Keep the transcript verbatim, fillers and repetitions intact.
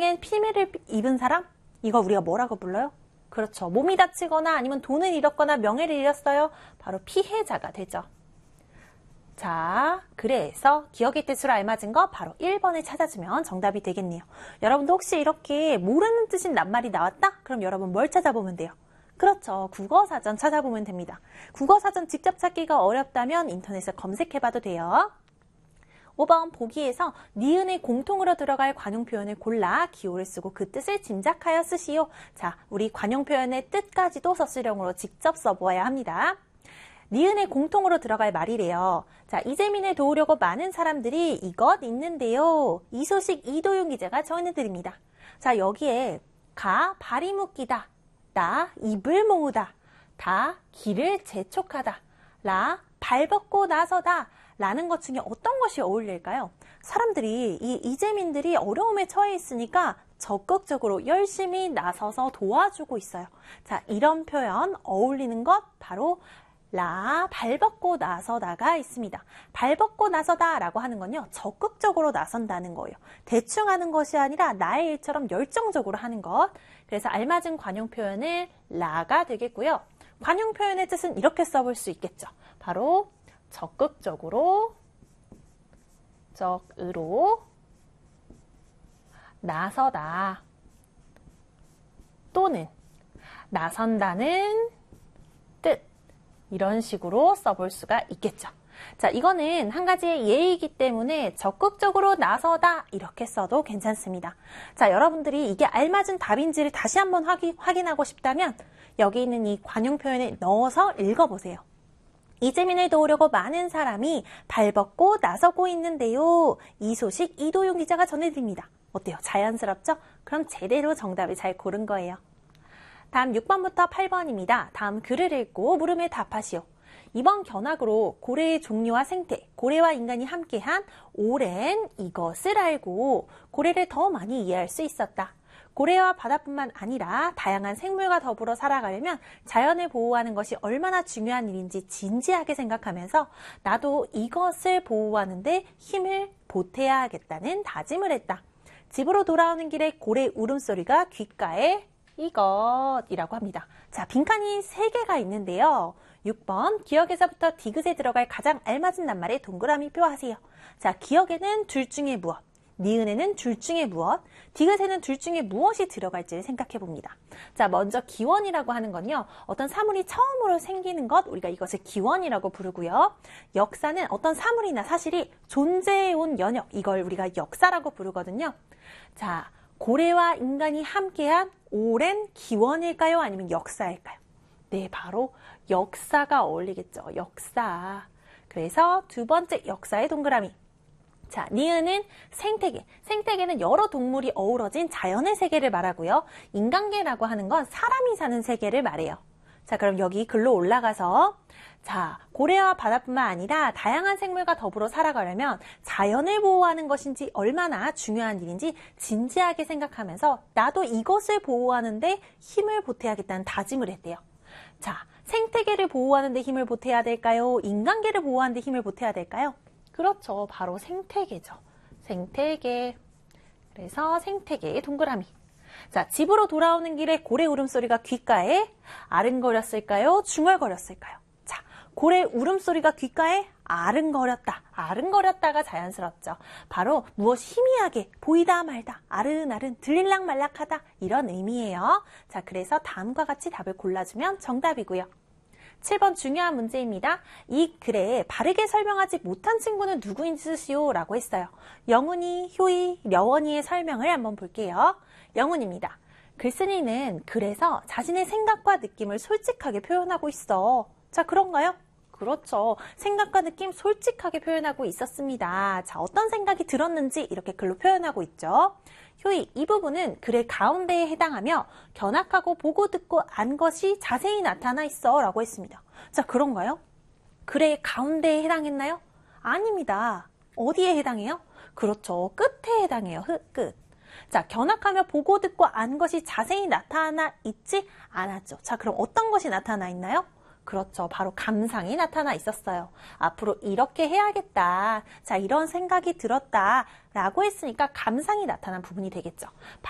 중에 피해를 입은 사람? 이거 우리가 뭐라고 불러요? 그렇죠. 몸이 다치거나 아니면 돈을 잃었거나 명예를 잃었어요. 바로 피해자가 되죠. 자, 그래서 기억의 뜻으로 알맞은 거 바로 일 번을 찾아주면 정답이 되겠네요. 여러분도 혹시 이렇게 모르는 뜻인 낱말이 나왔다? 그럼 여러분 뭘 찾아보면 돼요? 그렇죠. 국어사전 찾아보면 됩니다. 국어사전 직접 찾기가 어렵다면 인터넷에 검색해봐도 돼요. 오 번 보기에서 니은의 공통으로 들어갈 관용 표현을 골라 기호를 쓰고 그 뜻을 짐작하여 쓰시오. 자, 우리 관용 표현의 뜻까지도 서술형으로 직접 써보아야 합니다. 니은의 공통으로 들어갈 말이래요. 자, 이재민을 도우려고 많은 사람들이 이것 있는데요. 이 소식 이도윤 기자가 전해드립니다. 자, 여기에 가 발이 묶이다, 나 입을 모으다, 다 길을 재촉하다, 라 발벗고 나서다 라는 것 중에 어떤 것이 어울릴까요? 사람들이, 이 이재민들이 어려움에 처해 있으니까 적극적으로 열심히 나서서 도와주고 있어요. 자, 이런 표현 어울리는 것 바로 라 발벗고 나서다가 있습니다. 발벗고 나서다 라고 하는 건요, 적극적으로 나선다는 거예요. 대충 하는 것이 아니라 나의 일처럼 열정적으로 하는 것. 그래서 알맞은 관용 표현은 라가 되겠고요. 관용 표현의 뜻은 이렇게 써볼 수 있겠죠. 바로 적극적으로, 적으로 나서다 또는 나선다는 뜻, 이런 식으로 써볼 수가 있겠죠. 자, 이거는 한 가지의 예이기 때문에 적극적으로 나서다 이렇게 써도 괜찮습니다. 자, 여러분들이 이게 알맞은 답인지를 다시 한번 확인, 확인하고 싶다면 여기 있는 이 관용 표현에 넣어서 읽어보세요. 이재민을 도우려고 많은 사람이 발벗고 나서고 있는데요. 이 소식 이도윤 기자가 전해드립니다. 어때요? 자연스럽죠? 그럼 제대로 정답을 잘 고른 거예요. 다음 육 번부터 팔 번입니다. 다음 글을 읽고 물음에 답하시오. 이번 견학으로 고래의 종류와 생태, 고래와 인간이 함께한 오랜 이것을 알고 고래를 더 많이 이해할 수 있었다. 고래와 바다뿐만 아니라 다양한 생물과 더불어 살아가려면 자연을 보호하는 것이 얼마나 중요한 일인지 진지하게 생각하면서 나도 이것을 보호하는데 힘을 보태야 하겠다는 다짐을 했다. 집으로 돌아오는 길에 고래 울음소리가 귓가에 이것이라고 합니다. 자, 빈칸이 세 개가 있는데요. 육 번 기억에서부터 디귿에 들어갈 가장 알맞은 낱말에 동그라미 표하세요. 자, 기억에는 둘 중에 무엇, 니은에는 둘 중에 무엇, 디귿에는 둘 중에 무엇이 들어갈지를 생각해 봅니다. 자, 먼저 기원이라고 하는 건요, 어떤 사물이 처음으로 생기는 것, 우리가 이것을 기원이라고 부르고요. 역사는 어떤 사물이나 사실이 존재해온 연역, 이걸 우리가 역사라고 부르거든요. 자, 고래와 인간이 함께한 오랜 기원일까요? 아니면 역사일까요? 네, 바로 역사가 어울리겠죠. 역사. 그래서 두 번째 역사의 동그라미. 자, 니은은 생태계. 생태계는 여러 동물이 어우러진 자연의 세계를 말하고요. 인간계라고 하는 건 사람이 사는 세계를 말해요. 자, 그럼 여기 글로 올라가서 자, 고래와 바다뿐만 아니라 다양한 생물과 더불어 살아가려면 자연을 보호하는 것인지 얼마나 중요한 일인지 진지하게 생각하면서 나도 이것을 보호하는데 힘을 보태야겠다는 다짐을 했대요. 자, 생태계를 보호하는 데 힘을 보태야 될까요? 인간계를 보호하는 데 힘을 보태야 될까요? 그렇죠. 바로 생태계죠. 생태계. 그래서 생태계의 동그라미. 자, 집으로 돌아오는 길에 고래 울음소리가 귓가에 아른거렸을까요? 중얼거렸을까요? 자, 고래 울음소리가 귓가에 아른거렸다. 아른거렸다가 자연스럽죠. 바로 무엇이 희미하게 보이다 말다, 아른아른, 들릴락 말락하다 이런 의미예요. 자, 그래서 다음과 같이 답을 골라주면 정답이고요. 칠 번 중요한 문제입니다. 이 글에 바르게 설명하지 못한 친구는 누구인지 쓰시오 라고 했어요. 영훈이, 효이, 려원이의 설명을 한번 볼게요. 영훈입니다. 글쓴이는 글에서 자신의 생각과 느낌을 솔직하게 표현하고 있어. 자, 그런가요? 그렇죠. 생각과 느낌 솔직하게 표현하고 있었습니다. 자, 어떤 생각이 들었는지 이렇게 글로 표현하고 있죠. 효이, 이 부분은 글의 가운데에 해당하며 견학하고 보고 듣고 안 것이 자세히 나타나 있어 라고 했습니다. 자, 그런가요? 글의 가운데에 해당했나요? 아닙니다. 어디에 해당해요? 그렇죠. 끝에 해당해요. 흐, 끝. 자, 견학하며 보고 듣고 안 것이 자세히 나타나 있지 않았죠. 자, 그럼 어떤 것이 나타나 있나요? 그렇죠. 바로 감상이 나타나 있었어요. 앞으로 이렇게 해야겠다. 자, 이런 생각이 들었다. 라고 했으니까 감상이 나타난 부분이 되겠죠.